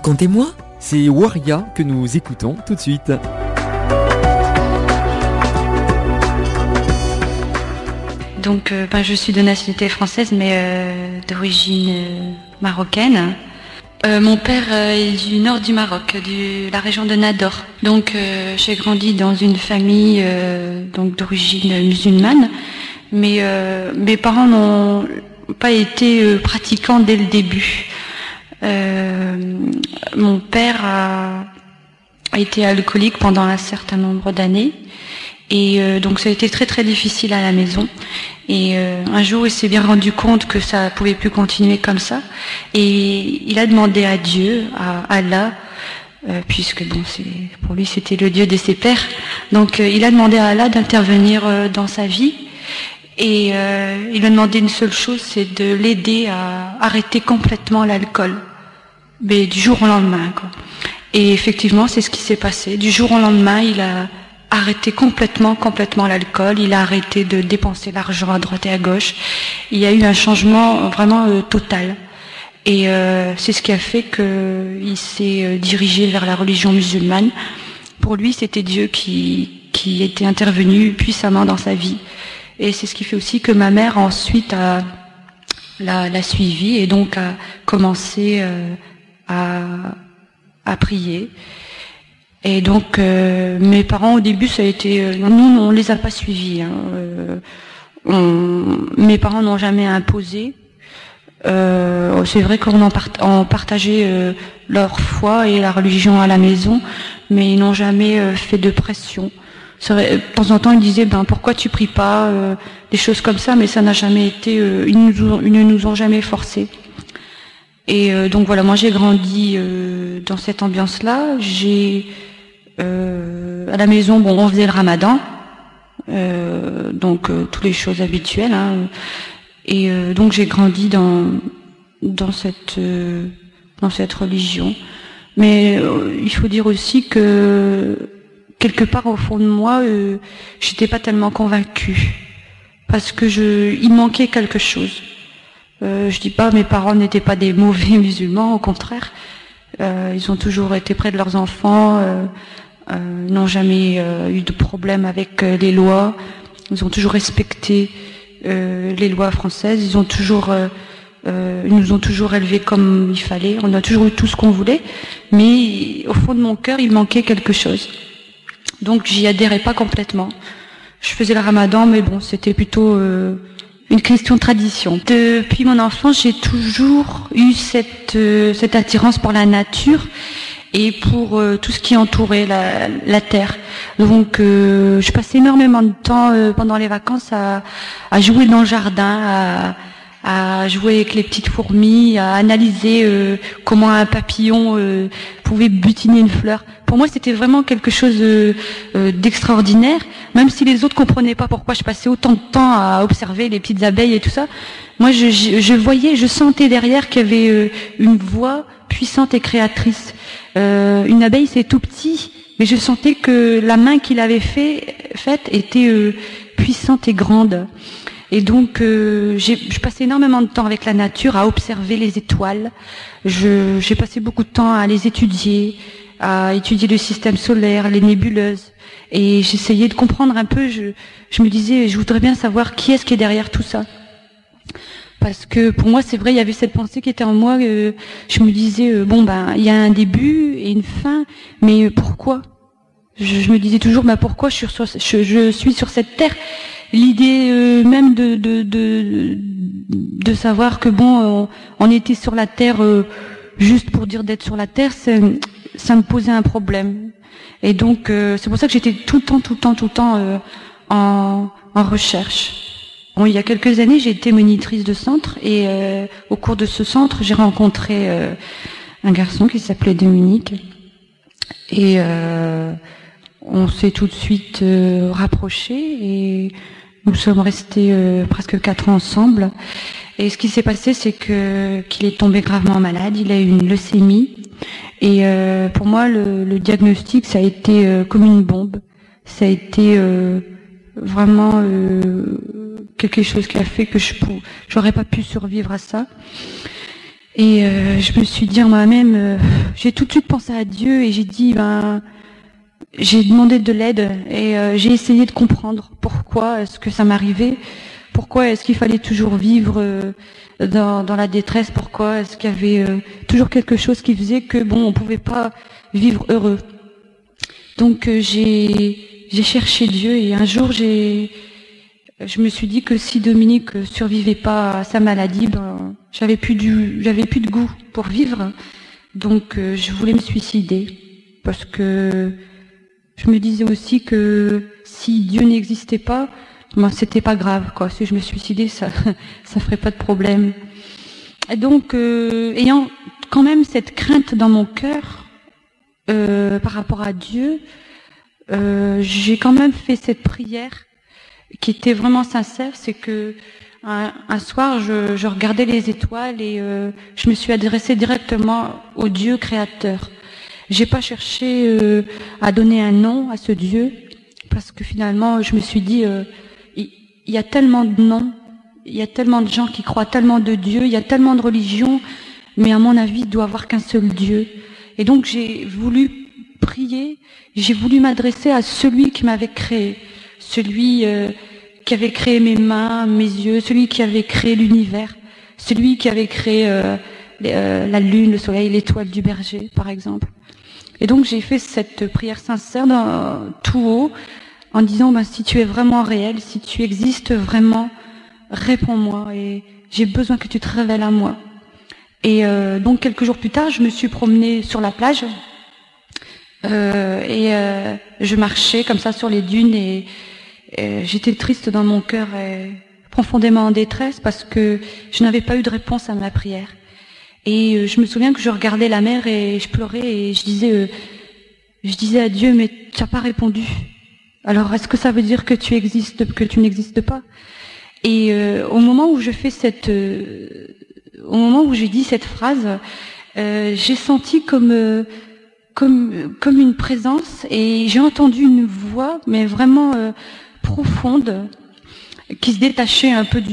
Racontez-moi, c'est Waria que nous écoutons tout de suite. Donc, je suis de nationalité française, mais d'origine marocaine. Mon père est du nord du Maroc, de la région de Nador. Donc, j'ai grandi dans une famille donc d'origine musulmane, mais mes parents n'ont pas été pratiquants dès le début. Mon père a été alcoolique pendant un certain nombre d'années. Et donc ça a été très très difficile à la maison. Et un jour, il s'est bien rendu compte que ça pouvait plus continuer comme ça. Et il a demandé à Dieu, à Allah, puisque bon, pour lui c'était le Dieu de ses pères. Donc il a demandé à Allah d'intervenir dans sa vie. Et il a demandé une seule chose, c'est de l'aider à arrêter complètement l'alcool. Mais du jour au lendemain, quoi. Et effectivement, c'est ce qui s'est passé. Du jour au lendemain, il a arrêté complètement l'alcool, il a arrêté de dépenser l'argent à droite et à gauche. Il y a eu un changement vraiment total. Et c'est ce qui a fait qu'il s'est dirigé vers la religion musulmane. Pour lui, c'était Dieu qui était intervenu puissamment dans sa vie. Et c'est ce qui fait aussi que ma mère ensuite l'a suivi et donc a commencé à prier. Et donc mes parents au début ça a été nous on les a pas suivis mes parents n'ont jamais imposé, c'est vrai qu'on partageait leur foi et la religion à la maison, mais ils n'ont jamais fait de pression. C'est vrai, de temps en temps ils disaient pourquoi tu pries pas, des choses comme ça, mais ça n'a jamais été ils ne nous ont jamais forcé. Et donc voilà, moi j'ai grandi dans cette ambiance-là. À la maison, on faisait le ramadan, donc toutes les choses habituelles. Et donc j'ai grandi dans cette religion. Mais il faut dire aussi que quelque part au fond de moi, j'étais pas tellement convaincue parce que il manquait quelque chose. Je dis pas mes parents n'étaient pas des mauvais musulmans, au contraire. Ils ont toujours été près de leurs enfants, n'ont jamais eu de problème avec les lois. Ils ont toujours respecté les lois françaises. Ils nous ont toujours élevés comme il fallait. On a toujours eu tout ce qu'on voulait, mais au fond de mon cœur, il manquait quelque chose. Donc j'y adhérais pas complètement. Je faisais le ramadan, mais bon, c'était plutôt une question de tradition. Depuis mon enfance, j'ai toujours eu cette attirance pour la nature et pour tout ce qui entourait la terre. Donc je passais énormément de temps pendant les vacances à jouer dans le jardin, à jouer avec les petites fourmis, à analyser comment un papillon pouvait butiner une fleur. Pour moi, c'était vraiment quelque chose d'extraordinaire, même si les autres comprenaient pas pourquoi je passais autant de temps à observer les petites abeilles et tout ça. Moi, je voyais, je sentais derrière qu'il y avait une voix puissante et créatrice. Une abeille, c'est tout petit, mais je sentais que la main qu'il avait faite était puissante et grande. Et donc, je passais énormément de temps avec la nature, à observer les étoiles. J'ai passé beaucoup de temps à les étudier, à étudier le système solaire, les nébuleuses. Et j'essayais de comprendre un peu, je me disais, je voudrais bien savoir qui est-ce qui est derrière tout ça. Parce que pour moi, c'est vrai, il y avait cette pensée qui était en moi, je me disais, il y a un début et une fin, mais pourquoi ? Je me disais toujours, pourquoi je suis sur cette terre ? L'idée même de savoir que on était sur la terre juste pour dire d'être sur la terre, ça me posait un problème. Et donc c'est pour ça que j'étais tout le temps en recherche. Bon, il y a quelques années, j'ai été monitrice de centre et au cours de ce centre, j'ai rencontré un garçon qui s'appelait Dominique et on s'est tout de suite rapprochés et nous sommes restés presque 4 ans ensemble. Et ce qui s'est passé, c'est qu'il est tombé gravement malade. Il a eu une leucémie. Et pour moi, le diagnostic, ça a été comme une bombe. Ça a été vraiment quelque chose qui a fait que j'aurais pas pu survivre à ça. Et je me suis dit en moi-même, j'ai tout de suite pensé à Dieu et j'ai dit, j'ai demandé de l'aide et j'ai essayé de comprendre pourquoi est-ce que ça m'arrivait, pourquoi est-ce qu'il fallait toujours vivre dans la détresse, pourquoi est-ce qu'il y avait toujours quelque chose qui faisait que on pouvait pas vivre heureux. Donc j'ai cherché Dieu et un jour je me suis dit que si Dominique survivait pas à sa maladie, j'avais plus de goût pour vivre. Donc je voulais me suicider parce que je me disais aussi que si Dieu n'existait pas, c'était pas grave, quoi. Si je me suicidais, ça ferait pas de problème. Et donc, ayant quand même cette crainte dans mon cœur par rapport à Dieu, j'ai quand même fait cette prière qui était vraiment sincère. C'est que un soir, je regardais les étoiles et je me suis adressée directement au Dieu créateur. J'ai pas cherché à donner un nom à ce Dieu, parce que finalement, je me suis dit, il y a tellement de noms, il y a tellement de gens qui croient tellement de Dieu, il y a tellement de religions, mais à mon avis, il doit y avoir qu'un seul Dieu. Et donc, j'ai voulu prier, j'ai voulu m'adresser à celui qui m'avait créé, celui qui avait créé mes mains, mes yeux, celui qui avait créé l'univers, celui qui avait créé la lune, le soleil, l'étoile du berger, par exemple. Et donc j'ai fait cette prière sincère tout haut, en disant, si tu es vraiment réel, si tu existes vraiment, réponds-moi et j'ai besoin que tu te révèles à moi. Et donc quelques jours plus tard, je me suis promenée sur la plage et je marchais comme ça sur les dunes et j'étais triste dans mon cœur et profondément en détresse parce que je n'avais pas eu de réponse à ma prière. Et je me souviens que je regardais la mer et je pleurais et je disais à Dieu, mais tu n'as pas répondu. Alors est-ce que ça veut dire que tu existes, que tu n'existes pas? Et au moment où j'ai dit cette phrase, j'ai senti comme une présence et j'ai entendu une voix, mais vraiment profonde, qui se détachait un peu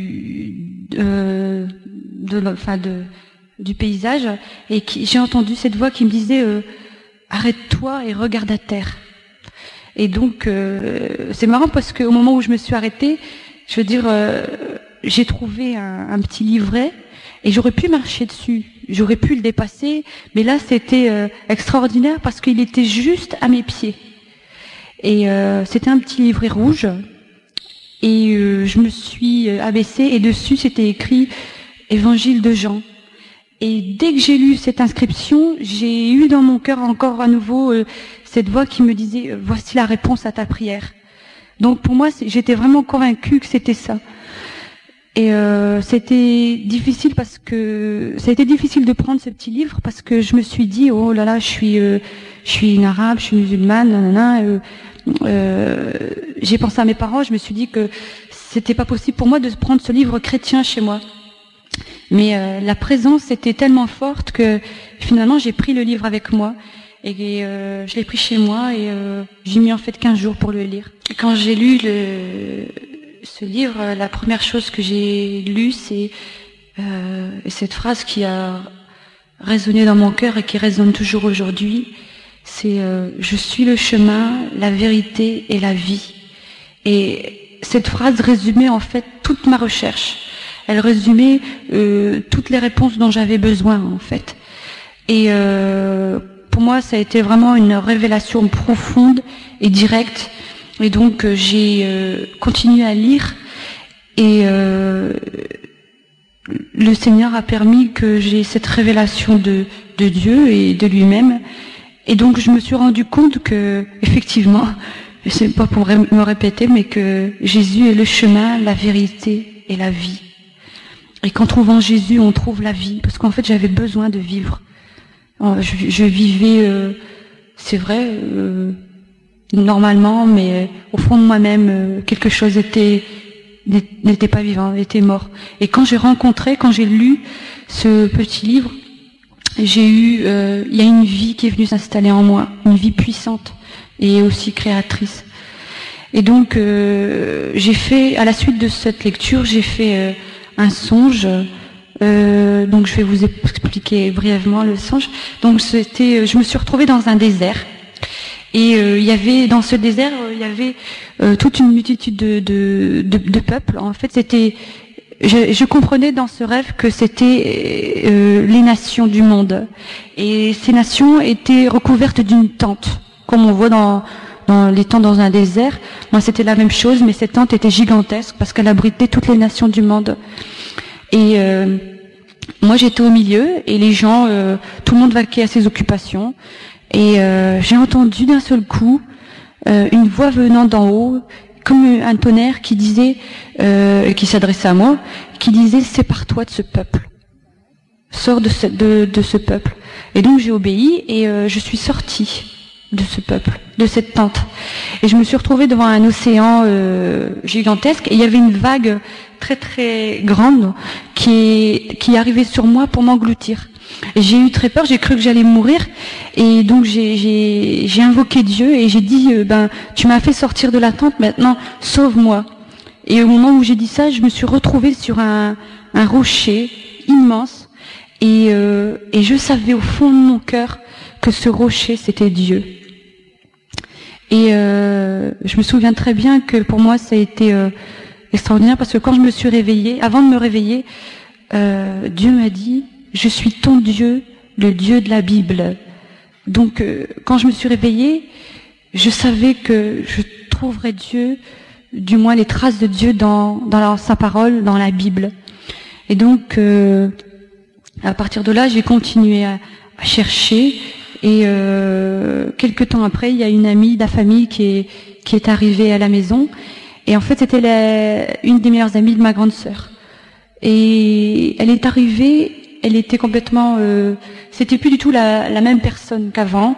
du paysage, et j'ai entendu cette voix qui me disait arrête-toi et regarde à terre. Et donc c'est marrant parce qu'au moment où je me suis arrêtée, je veux dire, j'ai trouvé un petit livret et j'aurais pu marcher dessus, j'aurais pu le dépasser, mais là c'était extraordinaire parce qu'il était juste à mes pieds. Et c'était un petit livret rouge et je me suis abaissée et dessus c'était écrit Évangile de Jean. Et dès que j'ai lu cette inscription, j'ai eu dans mon cœur encore à nouveau cette voix qui me disait voici la réponse à ta prière. Donc pour moi, j'étais vraiment convaincue que c'était ça. Et c'était difficile parce que ça a été difficile de prendre ce petit livre parce que je me suis dit oh là là, je suis une arabe, je suis musulmane, nanana. J'ai pensé à mes parents, je me suis dit que c'était pas possible pour moi de prendre ce livre chrétien chez moi. Mais la présence était tellement forte que finalement j'ai pris le livre avec moi et je l'ai pris chez moi et j'ai mis en fait 15 jours pour le lire. Quand j'ai lu ce livre, la première chose que j'ai lue, c'est cette phrase qui a résonné dans mon cœur et qui résonne toujours aujourd'hui, c'est je suis le chemin, la vérité et la vie. Et cette phrase résumait en fait toute ma recherche. Elle résumait toutes les réponses dont j'avais besoin en fait. Et pour moi, ça a été vraiment une révélation profonde et directe. Et donc j'ai continué à lire et le Seigneur a permis que j'ai cette révélation de Dieu et de lui-même. Et donc je me suis rendu compte que effectivement, c'est pas pour me répéter, mais que Jésus est le chemin, la vérité et la vie. Et qu'en trouvant Jésus, on trouve la vie. Parce qu'en fait, j'avais besoin de vivre. Je vivais, c'est vrai, normalement, mais au fond de moi-même, quelque chose n'était pas vivant, était mort. Et quand j'ai lu ce petit livre, il y a une vie qui est venue s'installer en moi, une vie puissante et aussi créatrice. Et donc, à la suite de cette lecture, j'ai fait un songe Donc je vais vous expliquer brièvement le songe. Donc je me suis retrouvée dans un désert. Et il y avait dans ce désert, il y avait toute une multitude de peuples. En fait, je comprenais dans ce rêve que c'était les nations du monde. Et ces nations étaient recouvertes d'une tente, comme on voit dans les tentes dans un désert. Moi, c'était la même chose, mais cette tente était gigantesque parce qu'elle abritait toutes les nations du monde. Et moi, j'étais au milieu et les gens, tout le monde vaquait à ses occupations. Et j'ai entendu d'un seul coup une voix venant d'en haut, comme un tonnerre qui disait, qui s'adressait à moi, qui disait: sépare-toi de ce peuple, sors de ce peuple. Et donc j'ai obéi et je suis sortie de ce peuple, de cette tente. Et je me suis retrouvée devant un océan gigantesque et il y avait une vague très très grande qui arrivait sur moi pour m'engloutir. Et j'ai eu très peur, j'ai cru que j'allais mourir et donc j'ai invoqué Dieu et j'ai dit tu m'as fait sortir de la tente, maintenant sauve-moi. Et au moment où j'ai dit ça, je me suis retrouvée sur un rocher immense et je savais au fond de mon cœur que ce rocher c'était Dieu. Et je me souviens très bien que pour moi ça a été extraordinaire parce que quand je me suis réveillée, avant de me réveiller, Dieu m'a dit: je suis ton Dieu, le Dieu de la Bible. Donc, quand je me suis réveillée, je savais que je trouverais Dieu, du moins les traces de Dieu dans sa parole, dans la Bible. Et donc, à partir de là, j'ai continué à chercher. Et quelque temps après, il y a une amie de la famille qui est arrivée à la maison. Et en fait, c'était une des meilleures amies de ma grande sœur. Et elle est arrivée. Elle était complètement, c'était plus du tout la même personne qu'avant.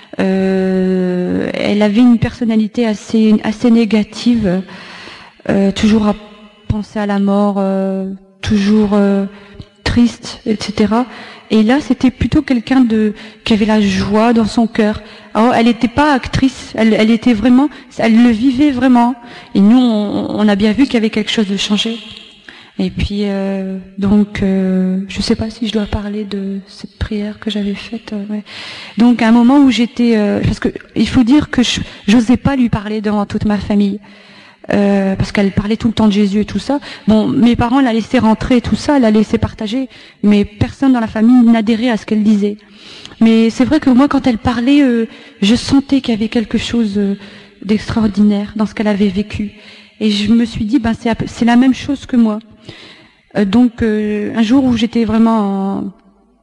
Elle avait une personnalité assez négative, toujours à penser à la mort, toujours triste, etc. Et là, c'était plutôt quelqu'un qui avait la joie dans son cœur. Alors, elle n'était pas actrice, elle était vraiment, elle le vivait vraiment. Et nous, on a bien vu qu'il y avait quelque chose de changé. Et puis donc je sais pas si je dois parler de cette prière que j'avais faite. Ouais. Donc à un moment où j'étais parce que il faut dire que j'osais pas lui parler devant toute ma famille parce qu'elle parlait tout le temps de Jésus et tout ça. Bon, mes parents la laissaient rentrer et tout ça, la laissaient partager, mais personne dans la famille n'adhérait à ce qu'elle disait. Mais c'est vrai que moi quand elle parlait, je sentais qu'il y avait quelque chose d'extraordinaire dans ce qu'elle avait vécu. Et je me suis dit c'est la même chose que moi. Donc un jour où j'étais vraiment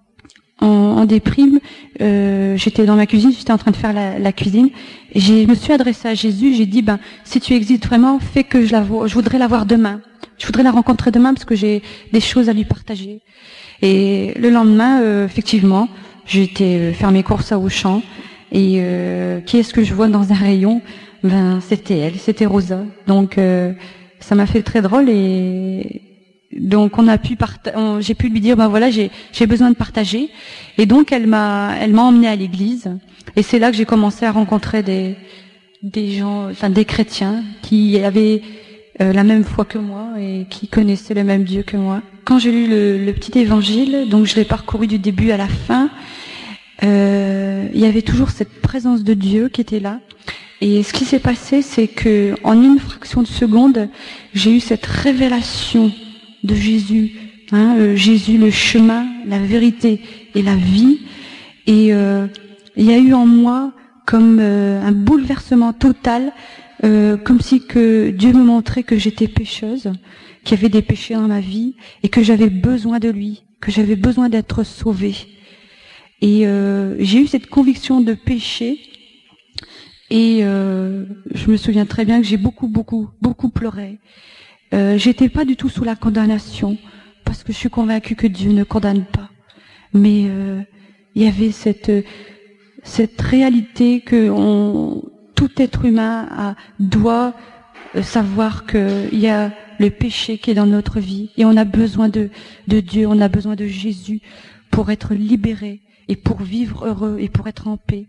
en déprime, j'étais dans ma cuisine, j'étais en train de faire la cuisine, et je me suis adressée à Jésus, j'ai dit si tu existes vraiment, fais que je voudrais la voir demain. Je voudrais la rencontrer demain parce que j'ai des choses à lui partager. Et le lendemain, effectivement, j'étais faire mes courses à Auchan et qui est-ce que je vois dans un rayon? C'était elle, c'était Rosa. Donc ça m'a fait très drôle et donc j'ai pu lui dire voilà, j'ai besoin de partager. Et donc elle m'a emmenée à l'église et c'est là que j'ai commencé à rencontrer des gens, enfin des chrétiens qui avaient la même foi que moi et qui connaissaient le même Dieu que moi. Quand j'ai lu le petit évangile, donc je l'ai parcouru du début à la fin, il y avait toujours cette présence de Dieu qui était là. Et ce qui s'est passé, c'est que en une fraction de seconde, j'ai eu cette révélation de Jésus, Jésus le chemin, la vérité et la vie. Et il y a eu en moi comme un bouleversement total, comme si que Dieu me montrait que j'étais pécheuse, qu'il y avait des péchés dans ma vie et que j'avais besoin de lui, que j'avais besoin d'être sauvée. Et j'ai eu cette conviction de péché. Et je me souviens très bien que j'ai beaucoup pleuré. J'étais pas du tout sous la condamnation, parce que je suis convaincue que Dieu ne condamne pas. Mais il y avait cette réalité que tout être humain doit savoir qu'il y a le péché qui est dans notre vie, et on a besoin de Dieu, on a besoin de Jésus pour être libéré et pour vivre heureux et pour être en paix.